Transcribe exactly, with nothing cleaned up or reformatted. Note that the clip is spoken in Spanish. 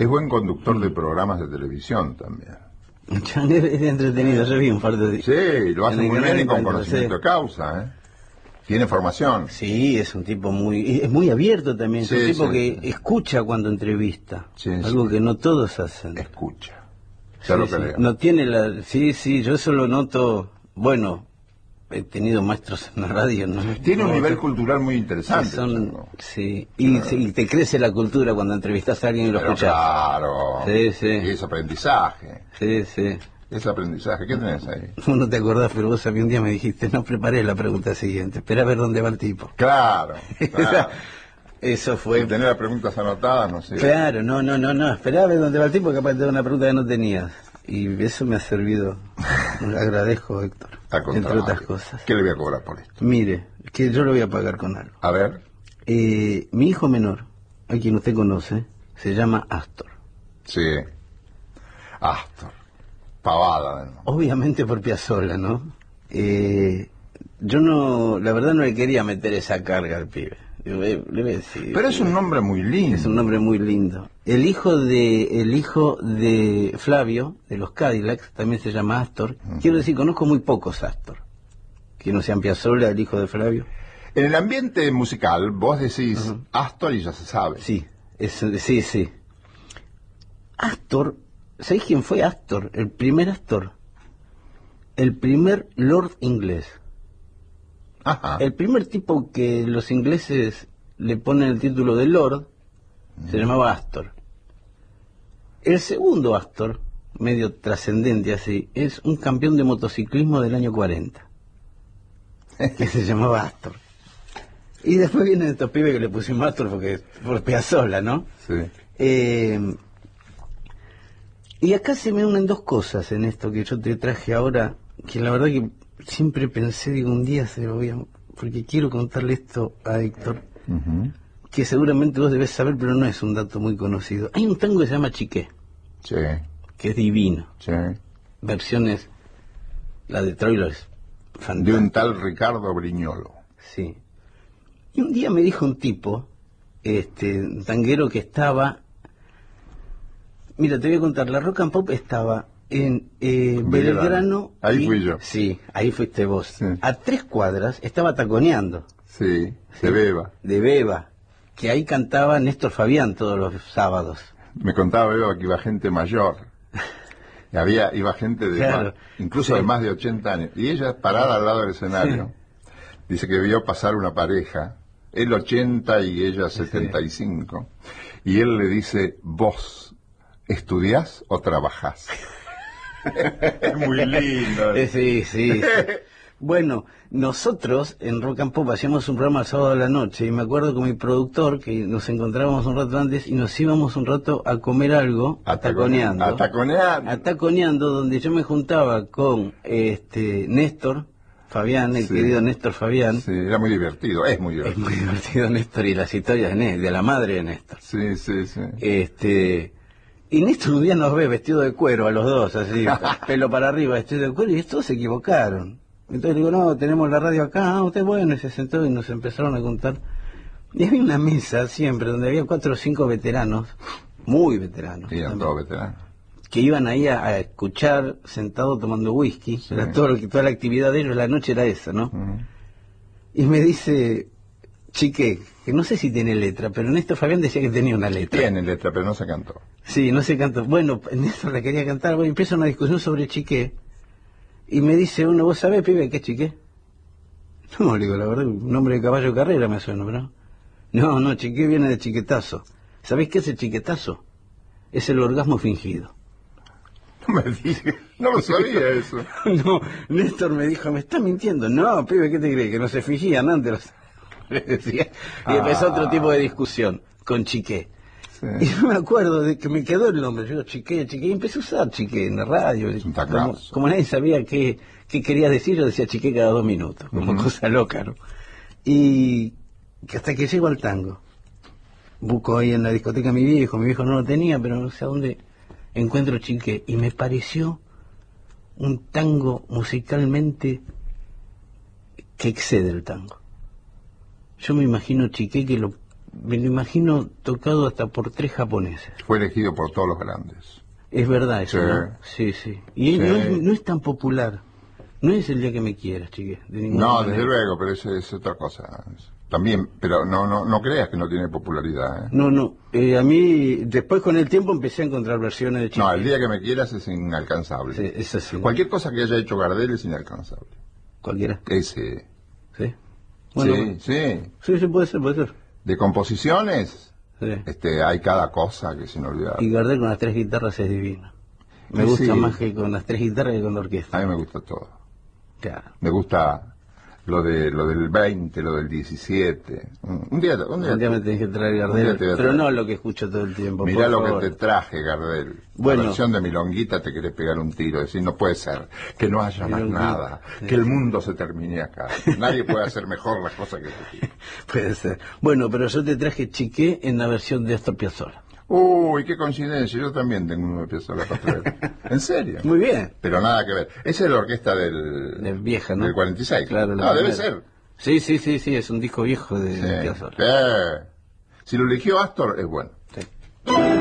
Es buen conductor de programas de televisión también. Es entretenido, yo vi un par de... Sí, lo hace muy bien y con conocimiento sí. de causa, ¿eh? Tiene formación. Sí, es un tipo muy... Es muy abierto también, Sí, es un tipo sí, que sí. escucha cuando entrevista. Sí, algo sí. que no todos hacen. Escucha. Sí, Ya lo sí. creo. No tiene la... Sí, sí, yo eso lo noto... Bueno, he tenido maestros en la radio, ¿no? Tiene un No, nivel que- cultural muy que interesante. son- ¿no? sí, y, Ah. se- y te crece la cultura cuando entrevistas a alguien y lo Pero escuchas. claro. Sí, sí. Y es aprendizaje. Sí, sí. Es aprendizaje. ¿Qué tenés ahí? Vos no te acordás, pero vos a mí un día me dijiste, no preparé la pregunta siguiente, espera a ver dónde va el tipo. Claro. claro. Eso fue... Y tener las preguntas anotadas, no sé. Claro, no, no, no, no, esperá a ver dónde va el tipo, capaz te da una pregunta que no tenías. Y eso me ha servido, le agradezco, Héctor, Al entre contrario. otras cosas. ¿Qué le voy a cobrar por esto? Mire, que yo lo voy a pagar con algo. A ver. Eh, mi hijo menor, a quien usted conoce, se llama Astor. Sí. Astor. Pavada. ¿no? Obviamente por Piazzolla, ¿no? Eh, yo no, la verdad no le quería meter esa carga al pibe. Le voy- le voy a decir, Pero es un nombre muy lindo. es un nombre muy lindo. El hijo de el hijo de Flavio, de los Cadillacs, también se llama Astor. Uh-huh. Quiero decir, conozco muy pocos Astor. Que no sean Piazzolla, el hijo de Flavio. En el ambiente musical, vos decís Uh-huh. Astor y ya se sabe. Sí, es, sí, sí. Astor, ¿sabéis quién fue Astor? El primer Astor. El primer Lord inglés. Ajá. El primer tipo que los ingleses le ponen el título de Lord se llamaba Astor. El segundo Astor, medio trascendente así, es un campeón de motociclismo del año cuarenta, que se llamaba Astor. Y después vienen estos pibes que le pusimos Astor porque por Piazzolla, ¿no? Sí. Eh, y acá se me unen dos cosas en esto que yo te traje ahora, que la verdad que siempre pensé, digo, un día se lo voy a... porque quiero contarle esto a Héctor, Uh-huh. que seguramente vos debés saber, pero no es un dato muy conocido. Hay un tango que se llama Chiqué, Sí. que es divino. Sí. Versiones, la de Troilo es De fantástica. un tal Ricardo Briñolo. Sí. Y un día me dijo un tipo, este, un tanguero que estaba... Mira, te voy a contar, la Rock and Pop estaba en eh, Belgrano. Belgrano. Ahí y- fui yo. Sí, ahí fuiste vos. Sí. A tres cuadras estaba taconeando. Sí. Sí. De Beba. De Beba, que ahí cantaba Néstor Fabián todos los sábados. Me contaba Beba que iba gente mayor. Y había, iba gente de Claro. más- incluso Sí. de más de ochenta años. Y ella parada al lado del escenario. Dice que vio pasar una pareja. Él ochenta y ella setenta y cinco. Y él le dice, vos, ¿estudiás o trabajás? Es muy lindo. Eh, sí, sí, sí. Bueno, nosotros en Rock and Pop hacíamos un programa el sábado a la noche y me acuerdo con mi productor que nos encontrábamos un rato antes y nos íbamos un rato a comer algo, ataconeando. Ataconeando. Ataconeando, donde yo me juntaba con este Néstor Fabián, el Sí. querido Néstor Fabián. Sí, era muy divertido, es muy Es divertido. muy divertido Néstor y las historias de, Néstor, de la madre de Néstor. Sí, sí, sí. Este, y Néstor un día nos ve vestido de cuero a los dos, así, pelo para arriba, vestido de cuero, y todos se equivocaron. Entonces digo, no, tenemos la radio acá, ah, usted bueno, y se sentó y nos empezaron a contar. Y había una mesa siempre donde había cuatro o cinco veteranos, muy veteranos, Sí, eran también, todos veteranos. que iban ahí a, a escuchar sentados tomando whisky. Sí. Era todo lo que, toda la actividad de ellos, la noche era esa, ¿no? Ujú. Y me dice, Chique, que no sé si tiene letra, pero Néstor Fabián decía que tenía una letra. Tiene letra, pero no se cantó. Sí, no se cantó. Bueno, Néstor la quería cantar, bueno, empieza una discusión sobre Chiqué. Y me dice uno, ¿vos sabés, pibe, qué es Chiqué? No, le digo, la verdad, un nombre de caballo de carrera me suena, ¿verdad? No, no, Chiqué viene de chiquetazo. ¿Sabés qué es el chiquetazo? Es el orgasmo fingido. No me digas, no lo sabía eso. No, Néstor me dijo, me estás mintiendo. No, pibe, ¿qué te crees? Que no se fingían antes. Los... le decía. Y empezó Ah. otro tipo de discusión con Chiqué. Sí. Y yo me acuerdo de que me quedó el nombre. Yo digo, Chiqué, Chiqué. Y empecé a usar Chiqué en la radio. un Como, taclazo. como nadie sabía qué, qué quería decir, yo decía Chiqué cada dos minutos. Como Ujú. cosa loca, ¿no? Y que hasta que llego al tango. Busco ahí en la discoteca a mi viejo. Mi viejo no lo tenía, pero no sé a dónde encuentro Chiqué. Y me pareció un tango musicalmente que excede el tango. Yo me imagino Chiqué que lo me lo imagino tocado hasta por tres japoneses. Fue elegido por todos los grandes. Es verdad eso, Sí. ¿no? Sí, sí. Y Sí. No, es, no es tan popular. No es el día que me quieras, chique. De ninguna No, manera. desde luego, pero eso es otra cosa. También, pero no, no, no creas que no tiene popularidad, ¿eh? No, no. Eh, a mí, después con el tiempo empecé a encontrar versiones de Chique. No, el día que me quieras es inalcanzable. Sí, es así. Cualquier cosa que haya hecho Gardel es inalcanzable. Cualquiera. Ese. Sí. sí, sí. Sí, sí, puede ser, puede ser. De composiciones, Sí. este, hay cada cosa que es inolvidable. Y Gardel con las tres guitarras es divino. Me Sí, gusta sí. más que con las tres guitarras que con la orquesta. A mí me gusta todo. Claro. Me gusta lo de lo del veinte, lo del diecisiete. Un día, un día, Un día me tenés que traer un Gardel, día te voy a pero traer. no lo que escucho todo el tiempo. Mirá por lo favor. que te traje, Gardel. Bueno. La versión de Milonguita te querés pegar un tiro, decir, no puede ser, que no haya más Milonguita, nada, sí. que el mundo se termine acá. Nadie puede hacer mejor las cosas que tú. Puede ser. Bueno, pero yo te traje Chiqué en la versión de Astor Piazzolla. Uy, qué coincidencia, yo también tengo una pieza de la pastorela. ¿En serio? Muy bien. Pero nada que ver. Esa es la orquesta del, De vieja, ¿no? del cuarenta y seis. Claro, la No, debe primera. ser. Sí, sí, sí, sí, es un disco viejo de, de Sí. Piazzolla. Sí. Si lo eligió Astor, es bueno. Sí.